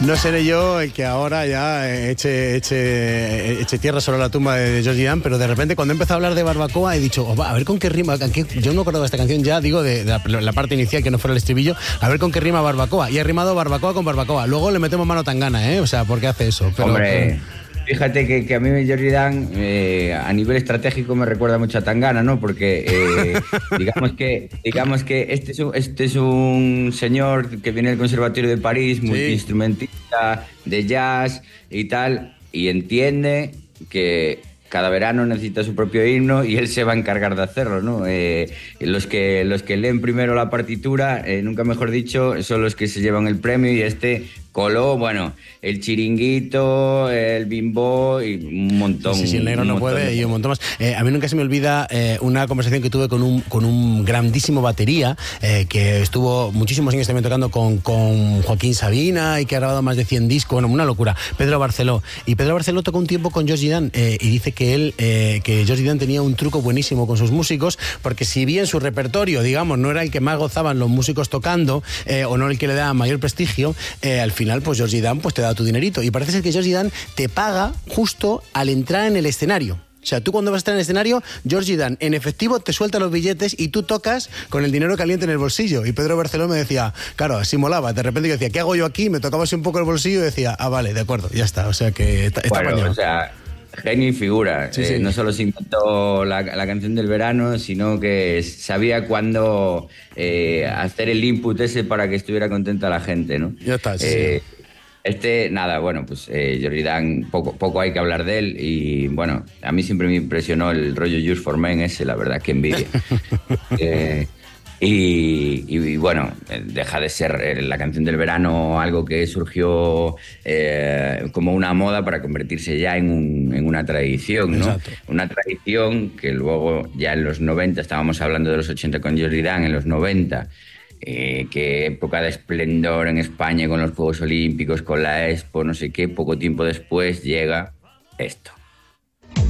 No seré yo el que ahora ya eche tierra sobre la tumba de Georgie Dan, pero de repente cuando he empezado a hablar de barbacoa he dicho, a ver con qué rima, yo no me acordaba de esta canción ya, digo, de la parte inicial que no fuera el estribillo, a ver con qué rima barbacoa. Y he rimado barbacoa con barbacoa. Luego le metemos mano tangana, ¿eh? O sea, ¿por qué hace eso? Pero, Hombre, fíjate que a mí Georgie Dan a nivel estratégico me recuerda mucho a Tangana, ¿no? Porque digamos que este es un señor que viene del Conservatorio de París, multiinstrumentista de jazz y tal, y entiende que cada verano necesita su propio himno y él se va a encargar de hacerlo, ¿no? Los que leen primero la partitura, nunca mejor dicho, son los que se llevan el premio, y este coló, bueno, el chiringuito, el bimbo y un montón. Sí, el negro no puede y un montón más. A mí nunca se me olvida una conversación que tuve con un grandísimo batería que estuvo muchísimos años también tocando con Joaquín Sabina y que ha grabado más de 100 discos, bueno, una locura, Pedro Barceló. Y Pedro Barceló tocó un tiempo con Georgie Dan y dice que Georgie Dan tenía un truco buenísimo con sus músicos, porque si bien su repertorio, digamos, no era el que más gozaban los músicos tocando o no el que le daba mayor prestigio, al final pues Georgie Dan pues te da tu dinerito, y parece ser que Georgie Dan te paga justo al entrar en el escenario. O sea, tú cuando vas a estar en el escenario, Georgie Dan en efectivo te suelta los billetes y tú tocas con el dinero caliente en el bolsillo. Y Pedro Barceló me decía, claro, así molaba. De repente yo decía, ¿qué hago yo aquí? Me tocaba así un poco el bolsillo y decía, vale, de acuerdo, ya está. O sea que está bueno, o sea, genio y figura. Sí. No solo se inventó la canción del verano, sino que sabía cuándo hacer el input ese para que estuviera contenta la gente, ¿no? Ya está, sí. Nada, bueno, pues Georgie Dan, poco hay que hablar de él, y bueno, a mí siempre me impresionó el rollo Just for Men ese, la verdad, que envidia. Y bueno, deja de ser la canción del verano algo que surgió como una moda para convertirse ya en una tradición, ¿no? Exacto. Una tradición que luego ya en los 90, estábamos hablando de los 80 con Georgie Dan, en los 90, que época de esplendor en España con los Juegos Olímpicos, con la Expo, no sé qué, poco tiempo después llega esto.